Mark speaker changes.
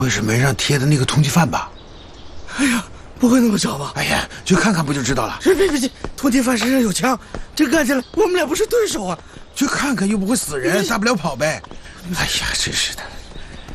Speaker 1: 会是门上贴的那个通缉犯吧？
Speaker 2: 哎呀，不会那么巧吧？
Speaker 1: 哎呀，去看看不就知道了。
Speaker 2: 别，通缉犯身上有枪，这干起来我们俩不是对手啊！
Speaker 1: 去看看又不会死人，大不了跑呗。哎呀，真是的。